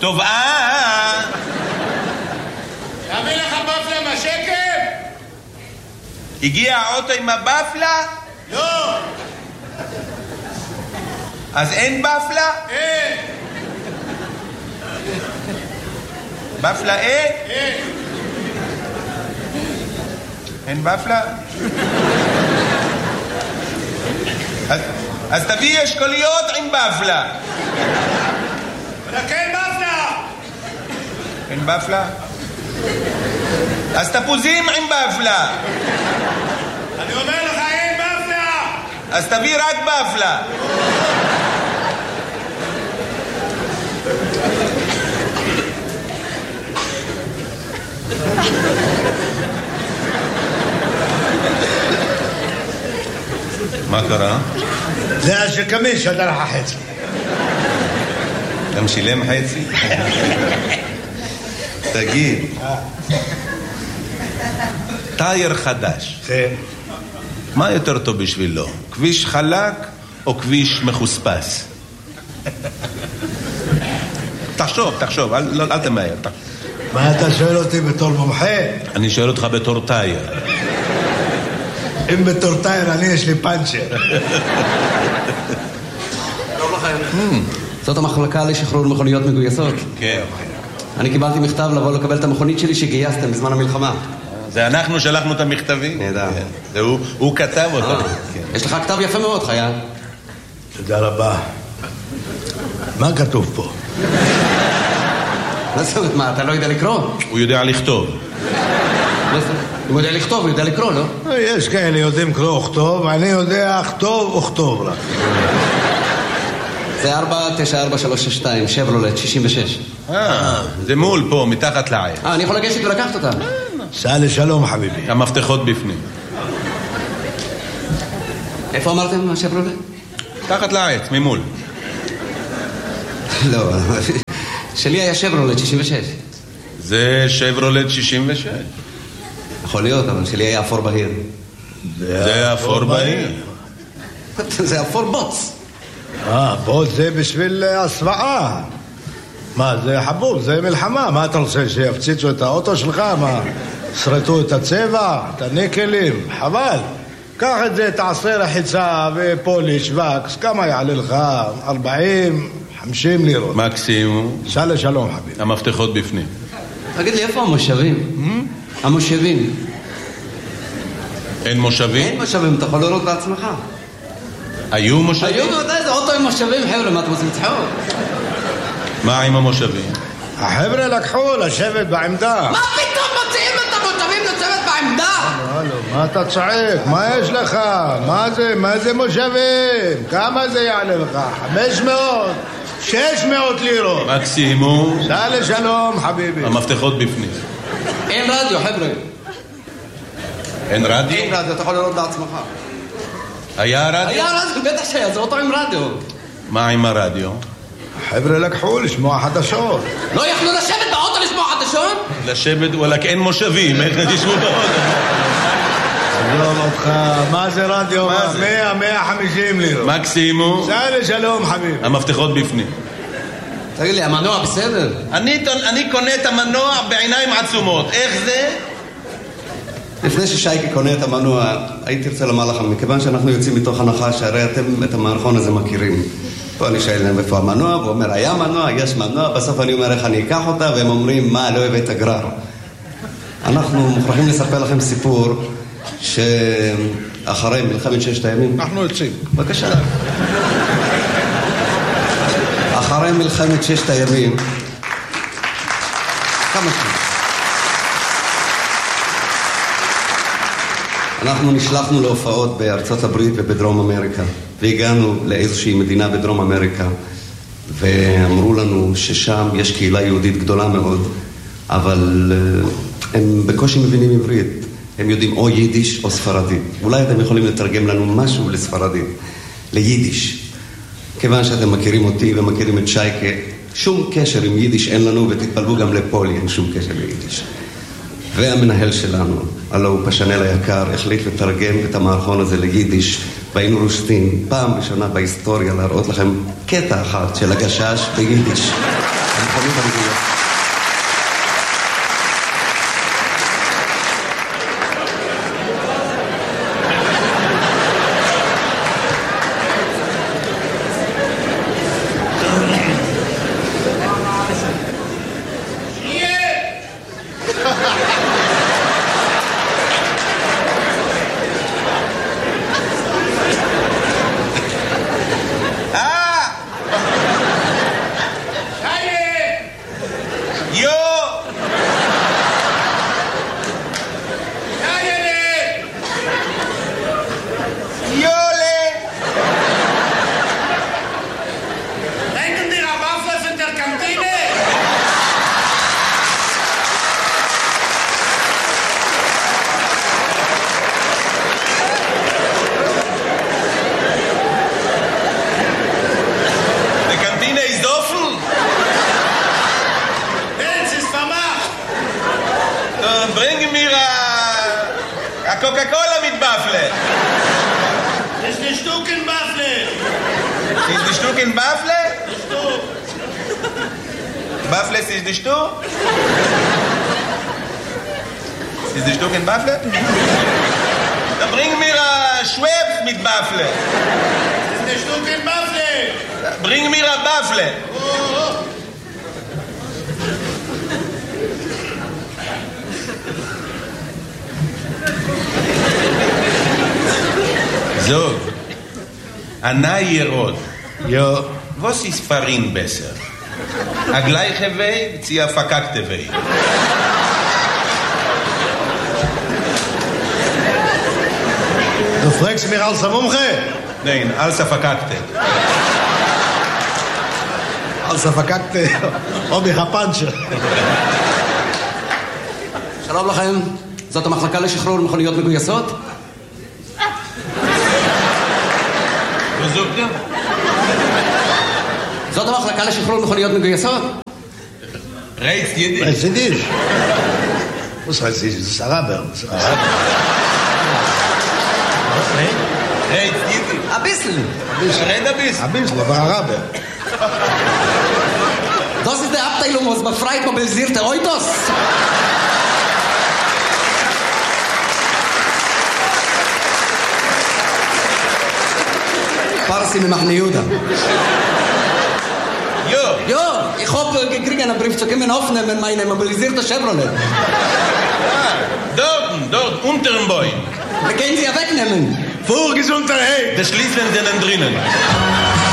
טוב, תביא לך בפלה מהשקם? הגיע האוטו עם הבפלה? לא. אז אין בפלה? אין. בפלה אין? אין. אין בפלה? אז תביא אשכוליות עם בפלה. רק אין בפלה. אין בפלה? אז תפוזים עם בפלה. אני אומר לך אין בפלה. אז תביא רק בפלה. מה קרה? זה השקמי שדר לך חצי. אתה משילם חצי? תגיד, טייר חדש, מה יותר טוב בשבילו? כביש חלק או כביש מחוספס? תחשוב, אל תמהר. מה אתה שואל אותי בתור מומחה? אני שואל אותך בתור טייר. אם בתור טייר אני יש לי פאנצ'ר. טוב לכם. זאת המחלקה לשחרור מכוניות מגויסות. כן. אני קיבלתי מכתב לבוא לקבל את המכונית שלי שגייסתם בזמן המלחמה. זה אנחנו שלחנו את המכתבים? נהדר. הוא כתב אותם. יש לך כתב יפה מאוד, חייל. תודה רבה. מה כתוב פה? מה, אתה לא יודע לקרוא? הוא יודע לכתוב. אם הוא יודע לכתוב, הוא יודע לקרוא, לא? יש כאלה יודעים קרוא וכתוב, אני יודע כתוב וכתוב רק. זה 494362, שברולט, 66. זה מול פה, מתחת לעץ. אני יכול לגשת ולקחת אותה. סע לשלום חביבי. המפתחות בפנים. איפה אמרתם השברולט? מתחת לעץ, ממול. לא, שלי היה שברולט 66. זה שברולט 66. יכול להיות, אבל שלי היה אפור בהיר. זה אפור בהיר. זה אפור בוץ. בוץ זה בשביל הסוואה. מה, זה חבוב, זה מלחמה. מה אתה רוצה, שיפציצו את האוטו שלך? מה, שרטו את הצבע, את הניקלים? חבל. קח את זה, תעשה רחיצה ופוליש וקס, כמה יעלה לך? 40, 50 לירות. מקסימום. סע לשלום חביבי. המפתחות בפנים. תגיד לי, איפה המושבים? המושבים. אין מושבים? אין מושבים, אתה יכול לראות בעצמך. היו מושבים? היו, זה אוטו עם מושבים, חבר'ה, מה אתם עושים צחוק? מה עם המושבים? החבר'ה לקחו לשבת בעמדה. מה פתאום מוציאים את המושבים לשבת בעמדה? מה אתה צועק? מה יש לך? מה זה מושבים? כמה זה יעלה לך? 500? 600 לירות. מקסימום. סע לשלום חביבי. המפתחות בפנים. אין רדיו, חבר'ה. אין רדיו? אין רדיו, אתה יכול לראות בעצמך. היה רדיו? היה רדיו, בטח שהיה, זה אוטו עם רדיו. מה עם הרדיו? החבר'ה לקחו לשמוע חדשות. לא יכלו לשבת באוטו לשמוע חדשות? לשבת, וואלק אין מושבים, איך תשבו באוטו? עזוב אותך, מה זה רדיו? 100-150 לירות. מקסימום. סע לשלום חביבי. המפתחות בפנים. תגיד לי, המנוע בסדר? אני קונה את המנוע בעיניים עצומות. איך זה? לפני ששייקי קונה את המנוע, הייתי רוצה לומר לכם, מכיוון שאנחנו יוצאים מתוך הנחה שהרי אתם את המערכון הזה מכירים. פה אני שואל להם איפה המנוע, והוא אומר, היה מנוע, יש מנוע, בסוף אני אומר איך אני אקח אותה, והם אומרים, מה, לא הבאת גרר. אנחנו מוכרחים לספר לכם סיפור שאחרי מלחמת ששת הימים... אנחנו יוצאים. בבקשה. אחרי מלחמת ששת הימים... כמה שנים? אנחנו נשלחנו להופעות בארצות הברית ובדרום אמריקה, והגענו לאיזושהי מדינה בדרום אמריקה, ואמרו לנו ששם יש קהילה יהודית גדולה מאוד, אבל הם בקושי מבינים עברית. הם יודעים או יידיש או ספרדית. אולי אתם יכולים לתרגם לנו משהו לספרדית, ליידיש. כיוון שאתם מכירים אותי ומכירים את שייקה, שום קשר עם יידיש אין לנו, ותתפלבו גם לפולי, אין שום קשר ליידיש. והמנהל שלנו, הלא הוא פשנל היקר, החליט לתרגם את המערכון הזה ליידיש, והיינו רושטים פעם ראשונה בהיסטוריה להראות לכם קטע אחד של הגשש ביידיש. הם יכולים במדינות. Coca-Cola mit Baffle. Ist ein Stück in Baffle. Ist ein Stück in Baffle? Ein Stück. Baffle ist ein Stück? Ist ein Stück in Baffle? Dann bring mir ein Schwebs mit Baffle. Ist ein Stück in Baffle. Bring mir ein Baffle. Oh. So, Anna Yerod. Jo. Was ist Farin besser? A gleiche Weg, sie a verkackte Weg. Du fragst mich als Mumche? Nein, als a verkackte. als verkackte או מחפנצ'ה. שלום לכם, זאת המחלקה לשחרור מכוניות מגויסות? זאת המחלקה לשחרור מכוניות מגויסות? רייץ יידיש. רייץ יידיש. Was heißt das? Das ist Araber. רייץ יידיש. Ein bisschen. רד הביס. Ein bisschen, aber Araber. Das ist die Abteilung, was befreit mobilisierte Autos. Parsi ממחנה יהודה. Jo, ich hoffe, gekriegt einen Brief zu kommen aufnehmen, meine mobilisierte Chevrolet. Dort, unter dem Bäum. Wir können sie ja wegnehmen. Vorgesundheit! Der Schließlen sind drinnen.